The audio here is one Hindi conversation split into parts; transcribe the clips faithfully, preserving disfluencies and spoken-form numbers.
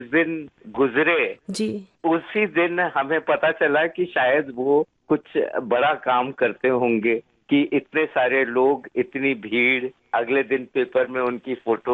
दिन गुजरे जी। उसी दिन हमें पता चला कि शायद वो कुछ बड़ा काम करते होंगे, कि इतने सारे लोग, इतनी भीड़, अगले दिन पेपर में उनकी फोटो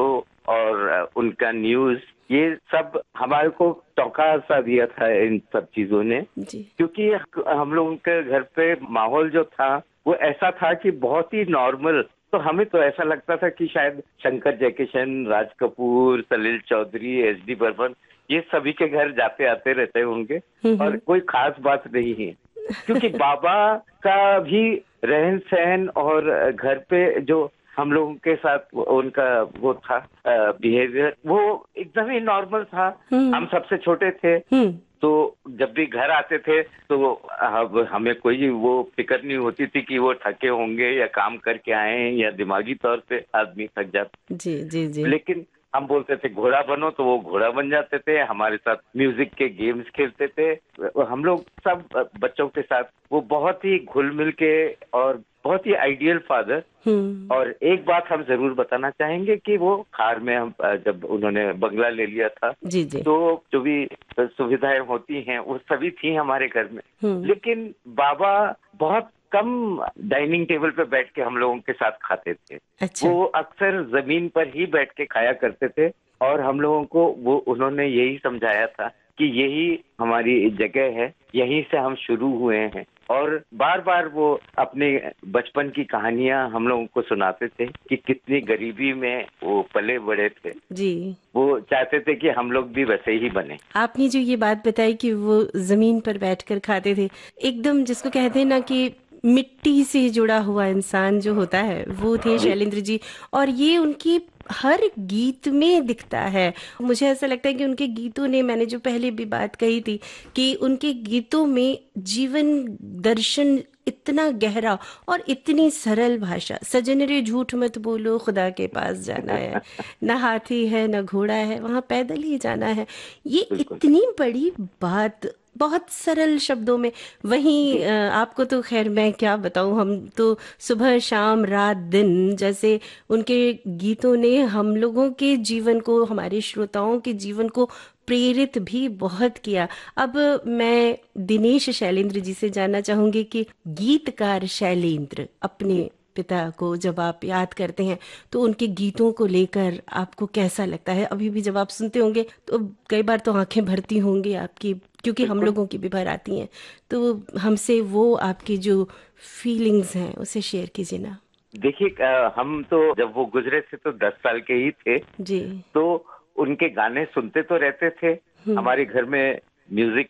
और उनका न्यूज, ये सब हमारे को चौंका सा दिया था इन सब चीजों ने। जी। क्योंकि हम लोगों के घर पे माहौल जो था वो ऐसा था कि बहुत ही नॉर्मल। तो हमें तो ऐसा लगता था कि शायद शंकर जयकिशन, राज कपूर, सलील चौधरी, एस डी बर्मन, ये सभी के घर जाते आते रहते होंगे हम्म और हम्म। कोई खास बात नहीं है। क्योंकि बाबा का भी रहन सहन और घर पे जो हम लोगों के साथ उनका वो था बिहेवियर, वो एकदम ही नॉर्मल था। हम्म हम सबसे छोटे थे, हम्म। तो जब भी घर आते थे तो अब हमें कोई वो फिक्र नहीं होती थी कि वो थके होंगे या काम करके आए हैं या दिमागी तौर पे आदमी थक जाता। जी जी जी। लेकिन हम बोलते थे घोड़ा बनो, तो वो घोड़ा बन जाते थे, हमारे साथ म्यूजिक के गेम्स खेलते थे। हम लोग सब बच्चों के साथ वो बहुत ही घुल मिल के, और बहुत ही आइडियल फादर। हम्म। और एक बात हम जरूर बताना चाहेंगे कि वो खार में हम जब उन्होंने बंगला ले लिया था, जी जी। तो जो भी सुविधाएं होती हैं वो सभी थी हमारे घर में। हम्म। लेकिन बाबा बहुत कम डाइनिंग टेबल पे बैठ के हम लोगों के साथ खाते थे। अच्छा। वो अक्सर जमीन पर ही बैठ के खाया करते थे, और हम लोगों को वो उन्होंने यही समझाया था कि यही हमारी जगह है, यहीं से हम शुरू हुए हैं। और बार बार वो अपने बचपन की कहानियां हम लोगों को सुनाते थे कि कितनी गरीबी में वो पले बड़े थे। जी। वो चाहते थे कि हम लोग भी वैसे ही बने। आपने जो ये बात बताई कि वो जमीन पर बैठकर खाते थे, एकदम जिसको कहते हैं ना कि मिट्टी से जुड़ा हुआ इंसान जो होता है, वो थे जी शैलेंद्र जी। और ये उनकी हर गीत में दिखता है। मुझे ऐसा लगता है कि उनके गीतों ने, मैंने जो पहले भी बात कही थी कि उनके गीतों में जीवन दर्शन इतना गहरा और इतनी सरल भाषा। सजन रे झूठ मत बोलो, खुदा के पास जाना है, न हाथी है न घोड़ा है, वहां पैदल ही जाना है। ये बिल्कुल। इतनी बड़ी बात बहुत सरल शब्दों में। वहीं जी अ, आपको तो खैर मैं क्या बताऊं, हम तो सुबह शाम रात दिन जैसे उनके गीतों ने हम लोगों के जीवन को, हमारे श्रोताओं के जीवन को प्रेरित भी बहुत किया। अब मैं दिनेश शैलेंद्र जी से जानना चाहूंगी कि गीतकार शैलेंद्र, अपने जी। पिता को जब आप याद करते हैं तो उनके गीतों को लेकर आपको कैसा लगता है? अभी भी जब आप सुनते होंगे तो कई बार तो आंखें भरती होंगी आपकी, क्योंकि हम बिल्कुल। लोगों की भी भर आती हैं। तो हमसे वो आपकी जो फीलिंग्स हैं उसे शेयर कीजिए ना। देखिए, अ, हम तो जब वो गुजरे थे तो दस साल के ही थे। जी। तो उनके गाने सुनते तो रहते थे। हम्म हमारे घर में म्यूजिक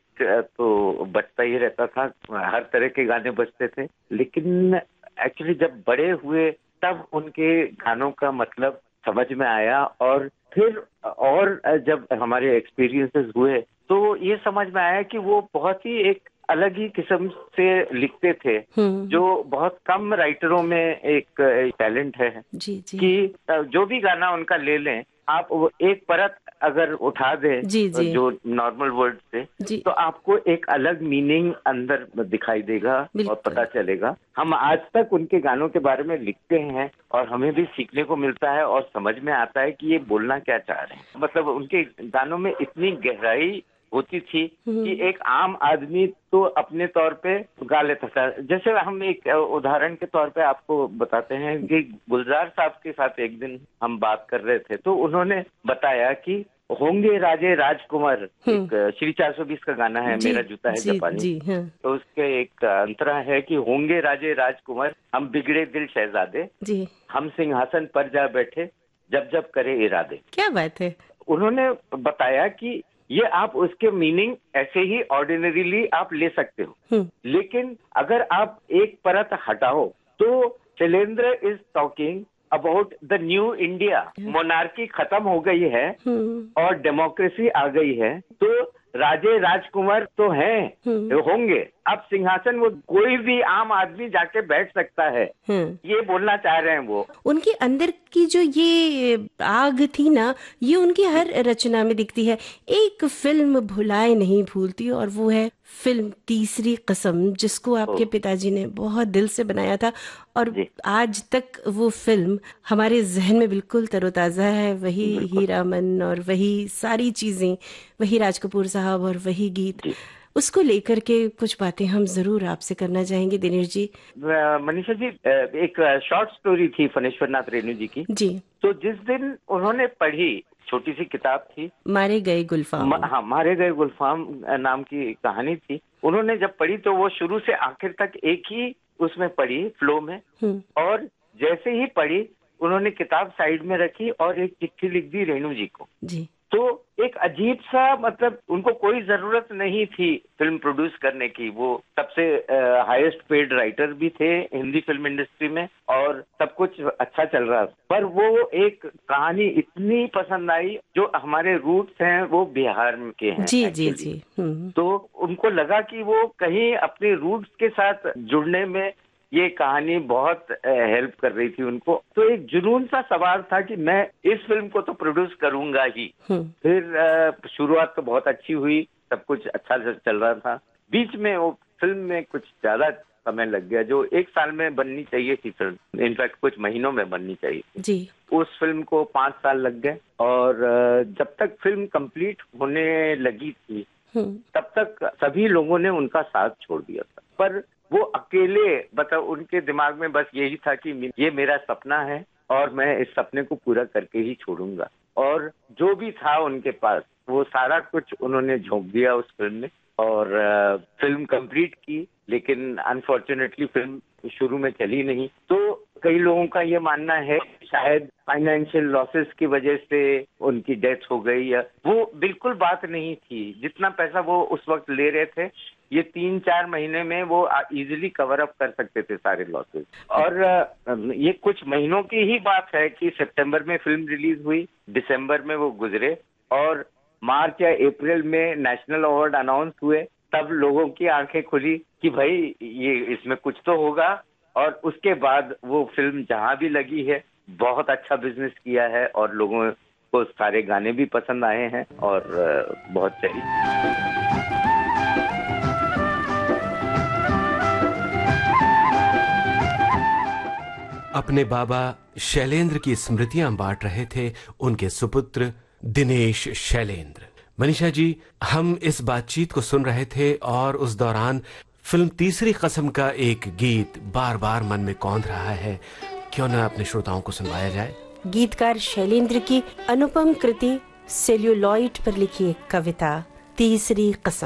तो बजता ही रहता था, हर तरह के गाने बजते थे। लेकिन एक्चुअली जब बड़े हुए तब उनके गानों का मतलब समझ में आया, और फिर और जब हमारे एक्सपीरियंसेस हुए तो ये समझ में आया कि वो बहुत ही एक अलग ही किस्म से लिखते थे, हम्म। जो बहुत कम राइटरों में एक टैलेंट है। जी जी कि जो भी गाना उनका ले लें आप, वो एक परत अगर उठा जी दें जी जो नॉर्मल वर्ड से, जी। तो आपको एक अलग मीनिंग अंदर दिखाई देगा और बिल्कुल। पता चलेगा। हम आज तक उनके गानों के बारे में लिखते हैं और हमें भी सीखने को मिलता है और समझ में आता है कि ये बोलना क्या चाह रहे हैं। मतलब उनके गानों में इतनी गहराई होती थी कि हम्म एक आम आदमी तो अपने तौर पे गा लेता था। जैसे हम एक उदाहरण के तौर पे आपको बताते हैं कि गुलजार साहब के साथ एक दिन हम बात कर रहे थे, तो उन्होंने बताया कि होंगे राजे राजकुमार, हम्म। एक श्री चार सौ बीस का गाना है, जी मेरा जूता है जी जापानी। जी। हाँ। तो उसके एक अंतरा है कि होंगे राजे राजकुमार, हम बिगड़े दिल शहजादे, जी। हम सिंहासन पर जा बैठे, जब जब करे इरादे। क्या बात है। उन्होंने बताया कि ये आप उसके मीनिंग ऐसे ही ऑर्डिनरीली आप ले सकते हो, हम्म लेकिन अगर आप एक परत हटाओ तो Shailendra is talking about the new India. Monarchy खत्म हो गई है हम्म और डेमोक्रेसी आ गई है, तो राजे राजकुमार तो हैं, हम्म होंगे। अब सिंहासन वो कोई भी आम आदमी जाके बैठ सकता है, हम्म। ये बोलना चाह रहे हैं वो। उनके अंदर की जो ये आग थी ना, ये उनकी जी हर रचना में दिखती है। एक फिल्म भुलाए नहीं भूलती, और वो है फिल्म तीसरी कसम, जिसको आपके पिताजी ने बहुत दिल से बनाया था और आज तक वो फिल्म हमारे जहन में बिल्कुल तरोताज़ा है। वही हीरामन और वही सारी चीज़ें, वही राज कपूर साहब और वही गीत, उसको लेकर के कुछ बातें हम जरूर आपसे करना चाहेंगे दिनेश जी। मनीषा जी, एक शॉर्ट स्टोरी थी फणेश्वर नाथ रेणु जी की जी। तो जिस दिन उन्होंने पढ़ी, छोटी सी किताब थी, मारे गए गुलफाम, मा, हाँ मारे गए गुलफाम नाम की कहानी थी। उन्होंने जब पढ़ी तो वो शुरू से आखिर तक एक ही उसमें पढ़ी, फ्लो में, और जैसे ही पढ़ी उन्होंने किताब साइड में रखी और एक चिट्ठी लिख दी रेणु जी को। जी। तो एक अजीब सा, मतलब उनको कोई जरूरत नहीं थी फिल्म प्रोड्यूस करने की। वो सबसे हाईएस्ट पेड राइटर भी थे हिंदी फिल्म इंडस्ट्री में और सब कुछ अच्छा चल रहा था, पर वो एक कहानी इतनी पसंद आई। जो हमारे रूट्स हैं वो बिहार के हैं। जी जी जी। तो उनको लगा कि वो कहीं अपने रूट्स के साथ जुड़ने में ये कहानी बहुत हेल्प कर रही थी उनको। तो एक जुनून सा सवाल था कि मैं इस फिल्म को तो प्रोड्यूस करूंगा ही। फिर शुरुआत तो बहुत अच्छी हुई, सब कुछ अच्छा चल रहा था। बीच में वो फिल्म में कुछ ज्यादा समय लग गया, जो एक साल में बननी चाहिए थी फिल्म, इनफैक्ट कुछ महीनों में बननी चाहिए जी। उस फिल्म को पांच साल लग गए। और जब तक फिल्म कंप्लीट होने लगी थी तब तक सभी लोगों ने उनका साथ छोड़ दिया था, पर वो अकेले, मतलब उनके दिमाग में बस यही था कि ये मेरा सपना है और मैं इस सपने को पूरा करके ही छोड़ूंगा। और जो भी था उनके पास वो सारा कुछ उन्होंने झोंक दिया उस फिल्म में और फिल्म कंप्लीट की। लेकिन अनफॉर्चुनेटली फिल्म शुरू में चली नहीं। तो कई लोगों का ये मानना है शायद फाइनेंशियल लॉसेस की वजह से उनकी डेथ हो गई, या वो बिल्कुल बात नहीं थी। जितना पैसा वो उस वक्त ले रहे थे, ये तीन चार महीने में वो इजीली कवर अप कर सकते थे सारे लॉसेस। और ये कुछ महीनों की ही बात है कि सितंबर में फिल्म रिलीज हुई, दिसंबर में वो गुजरे और मार्च या अप्रैल में नेशनल अवार्ड अनाउंस हुए। तब लोगों की आंखें खुली कि भाई ये इसमें कुछ तो होगा। और उसके बाद वो फिल्म जहां भी लगी है बहुत अच्छा बिजनेस किया है और लोगों को सारे गाने भी पसंद आए हैं और बहुत चली। अपने बाबा शैलेंद्र की स्मृतियां बांट रहे थे उनके सुपुत्र दिनेश शैलेंद्र। मनीषा जी, हम इस बातचीत को सुन रहे थे और उस दौरान फिल्म तीसरी कसम का एक गीत बार बार मन में कौंध रहा है, क्यों न अपने श्रोताओं को सुनवाया जाए। गीतकार शैलेंद्र की अनुपम कृति सेल्यूलॉइड पर लिखी एक कविता, तीसरी कसम।